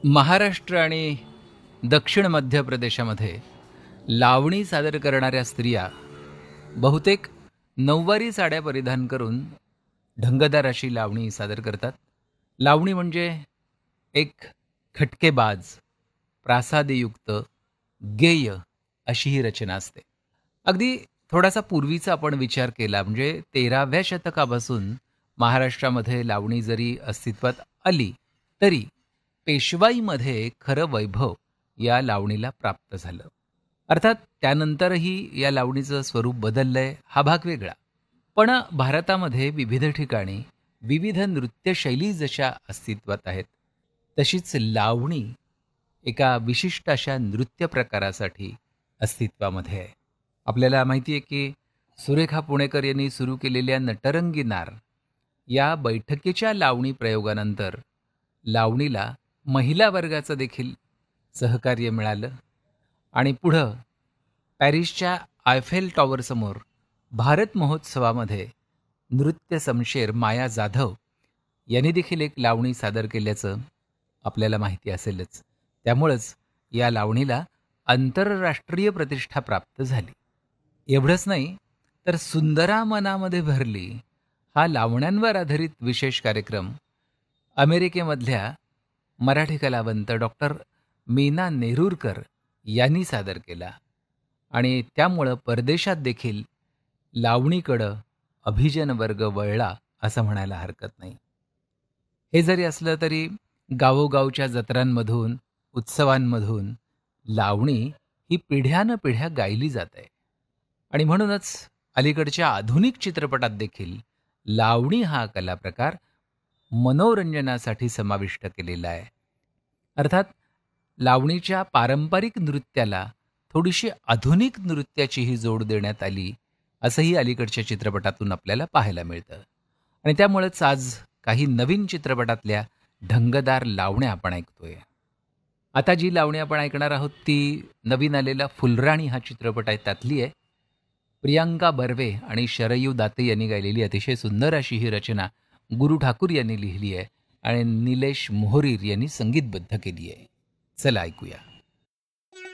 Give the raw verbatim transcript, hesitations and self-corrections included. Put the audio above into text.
महाराष्ट्र आणि दक्षिण मध्य प्रदेशामध्ये लावणी सादर करणाऱ्या स्त्रिया बहुतेक नऊवारी साड्या परिधान करून ढंगदार अशी लावणी सादर करतात. लावणी म्हणजे एक खटकेबाज, प्रासादयुक्त, गेय अशी ही रचना असते. अगदी थोडासा पूर्वीचा आपण विचार केला म्हणजे तेराव्या शतकापासून महाराष्ट्रामध्ये लावणी जरी अस्तित्वात आली तरी पेशवाईमध्ये खरं वैभव या लावणीला प्राप्त झालं. अर्थात त्यानंतरही या लावणीचं स्वरूप बदललंय हा भाग वेगळा. पण भारतामध्ये विविध ठिकाणी विविध नृत्यशैली जशा अस्तित्वात आहेत तशीच लावणी एका विशिष्ट अशा नृत्य प्रकारासाठी अस्तित्वामध्ये आहे. आपल्याला माहिती आहे की सुरेखा पुणेकर यांनी सुरू केलेल्या नटरंगी नार या बैठकीच्या लावणी प्रयोगानंतर लावणीला महिला वर्गाचं देखील सहकार्य मिळालं आणि पुढं पॅरिसच्या आयफेल टॉवरसमोर भारत महोत्सवामध्ये नृत्य समशेर माया जाधव यांनी देखील एक लावणी सादर केल्याचं आपल्याला माहिती असेलच. त्यामुळंच या लावणीला आंतरराष्ट्रीय प्रतिष्ठा प्राप्त झाली. एवढंच नाही तर सुंदरा मनामध्ये भरली हा लावण्यांवर आधारित विशेष कार्यक्रम अमेरिकेमधल्या मराठी कलावंत डॉक्टर मीना नेरुरकर यांनी सादर केला आणि त्यामुळं परदेशात देखील लावणीकडं अभिजन वर्ग वळला असं म्हणायला हरकत नाही. हे जरी असलं तरी गावोगावच्या जत्रांमधून, उत्सवांमधून लावणी ही पिढ्यानपिढ्या गायली जात आहे आणि म्हणूनच अलीकडच्या आधुनिक चित्रपटात देखील लावणी हा कलाप्रकार मनोरंजनासाठी समाविष्ट केलेला आहे. अर्थात लावणीच्या पारंपरिक नृत्याला थोडीशी आधुनिक नृत्याचीही जोड देण्यात आली असंही अलीकडच्या चित्रपटातून आपल्याला पाहायला मिळतं आणि त्यामुळेच आज काही नवीन चित्रपटातल्या ढंगदार लावण्या आपण ऐकतोय. आता जी लावणी आपण ऐकणार आहोत ती नवीन आलेला फुलराणी हा चित्रपट आहे त्यातली आहे. प्रियांका बर्वे आणि शरयू दाते यांनी गायलेली अतिशय सुंदर अशी ही रचना गुरु ठाकूर यांनी लिहिली आहे आणि निलेश मोहरीर यांनी संगीतबद्ध केली आहे. चला ऐकूया.